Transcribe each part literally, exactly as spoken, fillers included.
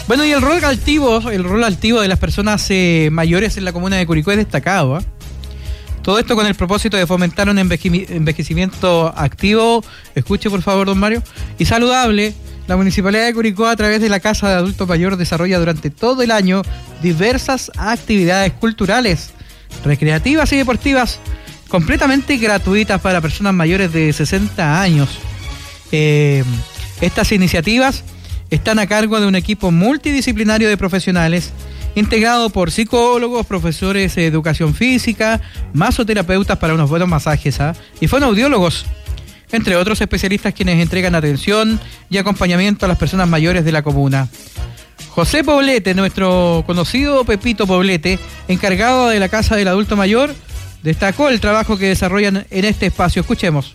Bueno, y el rol altivo, el rol altivo de las personas eh, mayores en la comuna de Curicó es destacado, ¿eh? Todo esto con el propósito de fomentar un enveje- envejecimiento activo, escuche por favor, don Mario, y saludable. La Municipalidad de Curicó, a través de la Casa de Adulto Mayor, desarrolla durante todo el año diversas actividades culturales, recreativas y deportivas completamente gratuitas para personas mayores de sesenta años. Eh, estas iniciativas están a cargo de un equipo multidisciplinario de profesionales integrado por psicólogos, profesores de educación física, masoterapeutas para unos buenos masajes, ¿eh? y fonoaudiólogos, entre otros especialistas quienes entregan atención y acompañamiento a las personas mayores de la comuna. José Poblete, nuestro conocido Pepito Poblete, encargado de la Casa del Adulto Mayor, destacó el trabajo que desarrollan en este espacio. Escuchemos.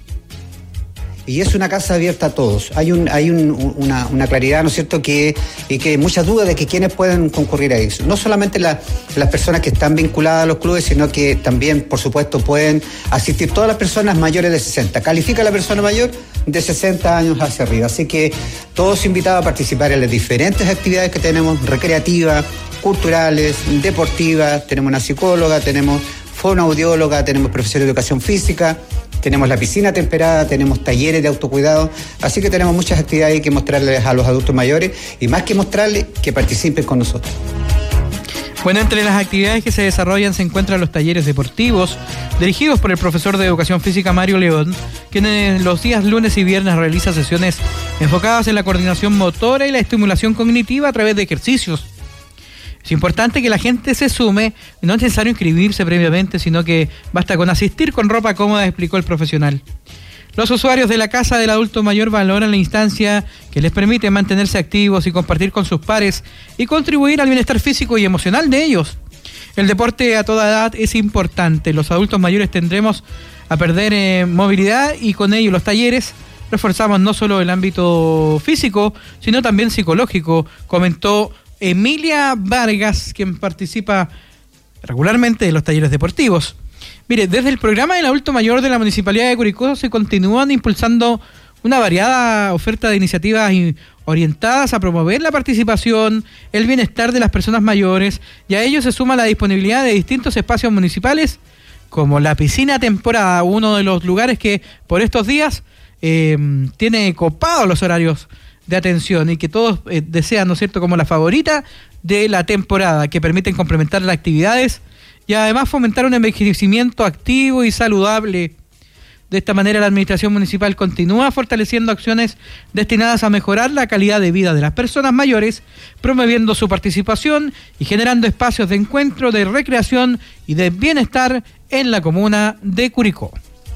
Y es una casa abierta a todos. Hay un, hay un, una, una claridad, ¿no es cierto?, que, y que muchas dudas de que quiénes pueden concurrir a eso. No solamente la, las personas que están vinculadas a los clubes, sino que también, por supuesto, pueden asistir todas las personas mayores de sesenta. Califica a la persona mayor de sesenta años hacia arriba. Así que todos invitados a participar en las diferentes actividades que tenemos, recreativas, culturales, deportivas. Tenemos una psicóloga, tenemos fonoaudióloga, tenemos profesor de educación física, tenemos la piscina temperada, tenemos talleres de autocuidado, así que tenemos muchas actividades que mostrarles a los adultos mayores y más que mostrarles, que participen con nosotros. Bueno, entre las actividades que se desarrollan se encuentran los talleres deportivos dirigidos por el profesor de educación física Mario León, quien en los días lunes y viernes realiza sesiones enfocadas en la coordinación motora y la estimulación cognitiva a través de ejercicios. Es importante que la gente se sume, no es necesario inscribirse previamente, sino que basta con asistir con ropa cómoda, explicó el profesional. Los usuarios de la Casa del Adulto Mayor valoran la instancia que les permite mantenerse activos y compartir con sus pares y contribuir al bienestar físico y emocional de ellos. El deporte a toda edad es importante. Los adultos mayores tendremos a perder eh, movilidad y con ello los talleres reforzamos no solo el ámbito físico, sino también psicológico, comentó Emilia Vargas, quien participa regularmente de los talleres deportivos. Mire, desde el programa del adulto mayor de la Municipalidad de Curicó se continúan impulsando una variada oferta de iniciativas orientadas a promover la participación, el bienestar de las personas mayores, y a ello se suma la disponibilidad de distintos espacios municipales, como la piscina temporada, uno de los lugares que por estos días eh, tiene copados los horarios de atención y que todos eh, desean, ¿no es cierto?, como la favorita de la temporada, que permiten complementar las actividades y además fomentar un envejecimiento activo y saludable. De esta manera, la Administración Municipal continúa fortaleciendo acciones destinadas a mejorar la calidad de vida de las personas mayores, promoviendo su participación y generando espacios de encuentro, de recreación y de bienestar en la comuna de Curicó.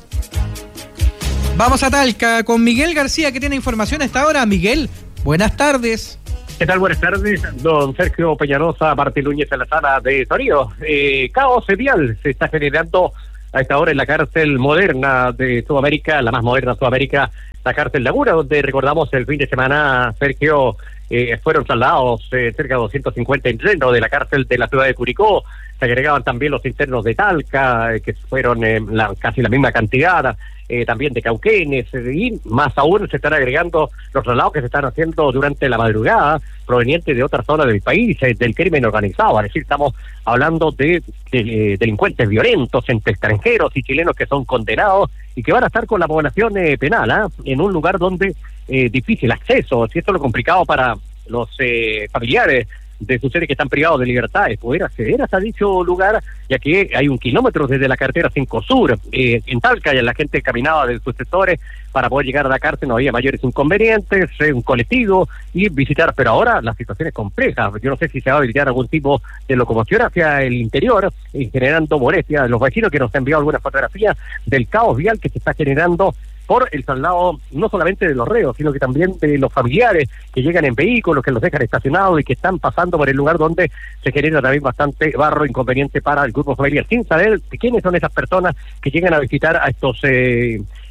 Vamos a Talca con Miguel García, que tiene información a esta hora. Miguel, buenas tardes. ¿Qué tal? Buenas tardes, don Sergio Peñalosa, Martín Núñez en la sala de Torío. Eh, caos vial se está generando a esta hora en la cárcel moderna de Sudamérica, la más moderna de Sudamérica, la cárcel Laguna, donde recordamos el fin de semana, Sergio, eh, fueron trasladados eh, cerca de doscientos cincuenta internos de la cárcel de la ciudad de Curicó. Se agregaban también los internos de Talca, eh, que fueron eh, la, casi la misma cantidad, eh, también de Cauquenes, eh, y más aún se están agregando los traslados que se están haciendo durante la madrugada, provenientes de otras zonas del país, eh, del crimen organizado. Es decir, estamos hablando de, de, de delincuentes violentos entre extranjeros y chilenos que son condenados y que van a estar con la población eh, penal, ¿eh? en un lugar donde eh, difícil acceso. Si esto es lo complicado para los eh, familiares de sus seres que están privados de libertad, es poder acceder hasta dicho lugar, ya que hay un kilómetro desde la carretera cinco Sur, eh, en Talca, y la gente caminaba de sus sectores para poder llegar a la cárcel, no había mayores inconvenientes, eh, un colectivo y visitar, pero ahora la situación es compleja. Yo no sé si se va a habilitar algún tipo de locomoción hacia el interior, eh, generando molestias. Los vecinos que nos han enviado algunas fotografías del caos vial que se está generando por el traslado no solamente de los reos, sino que también de los familiares que llegan en vehículos, que los dejan estacionados y que están pasando por el lugar donde se genera también bastante barro inconveniente para el grupo familiar, sin saber quiénes son esas personas que llegan a visitar a estos eh,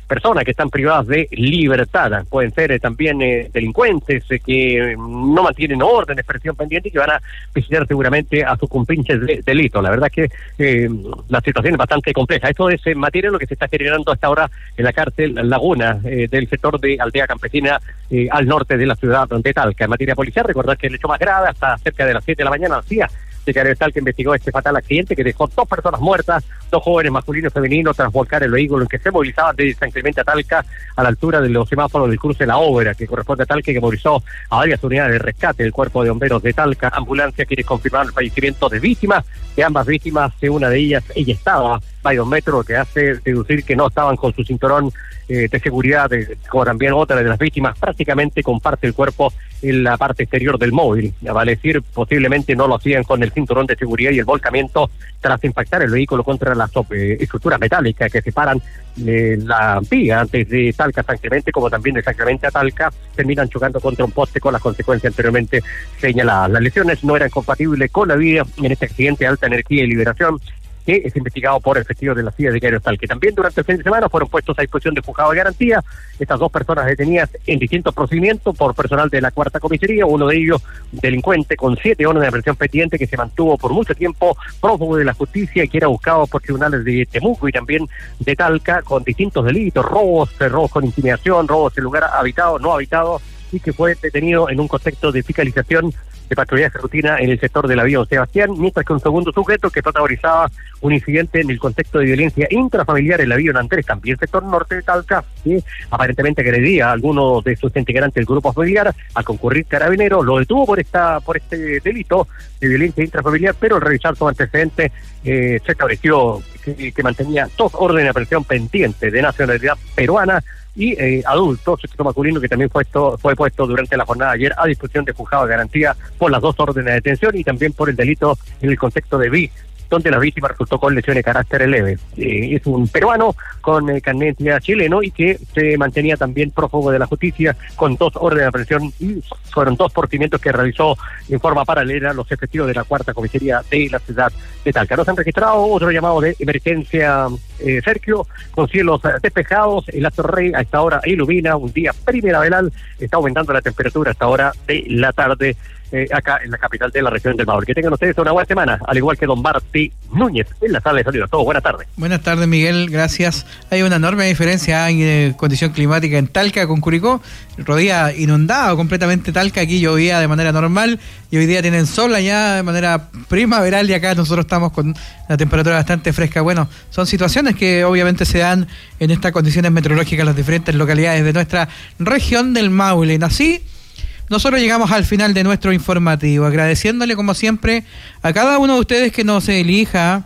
personas que están privadas de libertad. Pueden ser eh, también eh, delincuentes eh, que no mantienen orden, expresión pendiente y que van a visitar seguramente a sus compinches de delito. La verdad que eh, la situación es bastante compleja. Esto es en materia de lo que se está generando hasta ahora en la cárcel Laguna eh, del sector de Aldea Campesina eh, al norte de la ciudad de Talca. En materia policial, recordar que el hecho más grave hasta cerca de las siete de la mañana hacía de Talca investigó este fatal accidente que dejó dos personas muertas, dos jóvenes masculinos y femeninos tras volcar el vehículo en que se movilizaban de San Clemente a Talca a la altura de los semáforos del cruce La Obra, que corresponde a Talca, que movilizó a varias unidades de rescate del Cuerpo de Bomberos de Talca, ambulancia, quienes confirmaron el fallecimiento de víctimas, de ambas víctimas, de una de ellas, ella estaba varios metros, lo que hace deducir que no estaban con su cinturón eh, de seguridad, de, como también otra de las víctimas prácticamente comparte el cuerpo en la parte exterior del móvil, vale decir, posiblemente no lo hacían con el cinturón de seguridad y el volcamiento tras impactar el vehículo contra las eh, estructuras metálicas que separan eh, la vía antes de Talca a San Clemente, como también de San Clemente a Talca, terminan chocando contra un poste con las consecuencias anteriormente señaladas. Las lesiones no eran compatibles con la vía en este accidente de alta energía y liberación, que es investigado por efectivos de la C I A de Diario Talca. También durante el fin de semana fueron puestos a disposición de juzgado de garantía estas dos personas detenidas en distintos procedimientos por personal de la cuarta comisaría, uno de ellos delincuente con siete órdenes de aprehensión pendiente que se mantuvo por mucho tiempo prófugo de la justicia y que era buscado por tribunales de Temuco y también de Talca con distintos delitos, robos, robos con intimidación, robos en lugar habitado, no habitado, y que fue detenido en un contexto de fiscalización de patrullaje rutina en el sector de la vía Don Sebastián, mientras que un segundo sujeto que protagonizaba un incidente en el contexto de violencia intrafamiliar en la vía Don Andrés, también sector norte de Talca, que aparentemente agredía a alguno de sus integrantes del grupo familiar. Al concurrir Carabineros lo detuvo por esta por este delito de violencia intrafamiliar, pero al revisar su antecedente eh, se estableció que, que mantenía dos órdenes de aprehensión pendientes de nacionalidad peruana y eh, adultos, sexo masculino, que también fue, esto, fue puesto durante la jornada de ayer a disposición de juzgado de garantía por las dos órdenes de detención y también por el delito en el contexto de V I S, donde la víctima resultó con lesiones de carácter leve. Eh, es un peruano con eh, carnet de identidad chileno y que se mantenía también prófugo de la justicia con dos órdenes de aprehensión y fueron dos portimientos que realizó en forma paralela los efectivos de la cuarta comisaría de la ciudad de Talca. Nos han registrado otro llamado de emergencia, eh, Sergio, con cielos despejados. El Astro Rey a esta hora ilumina, un día primaveral, está aumentando la temperatura a esta hora de la tarde. Eh, acá en la capital de la región del Maule. Que tengan ustedes una buena semana, al igual que don Martí Núñez en la sala de sonido. Todo, buenas tardes. Buenas tardes, Miguel, gracias. Hay una enorme diferencia en eh, condición climática en Talca con Curicó. El otro día inundado completamente Talca, aquí llovía de manera normal y hoy día tienen sol allá de manera primaveral y acá nosotros estamos con la temperatura bastante fresca. Bueno, son situaciones que obviamente se dan en estas condiciones meteorológicas en las diferentes localidades de nuestra región del Maule. Así nosotros llegamos al final de nuestro informativo, agradeciéndole como siempre a cada uno de ustedes que nos elija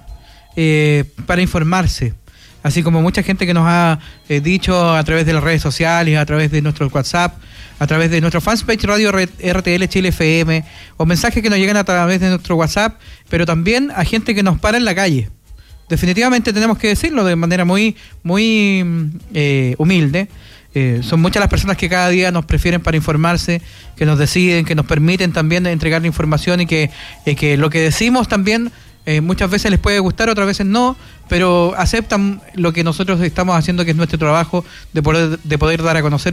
eh, para informarse, así como mucha gente que nos ha eh, dicho a través de las redes sociales, a través de nuestro WhatsApp, a través de nuestro fanpage Radio R T L Chile F M, o mensajes que nos llegan a través de nuestro WhatsApp, pero también a gente que nos para en la calle. Definitivamente tenemos que decirlo de manera muy, muy eh, humilde. Eh, son muchas las personas que cada día nos prefieren para informarse, que nos deciden, que nos permiten también entregar información y que, eh, que lo que decimos también eh, muchas veces les puede gustar, otras veces no, pero aceptan lo que nosotros estamos haciendo, que es nuestro trabajo de poder, de poder dar a conocer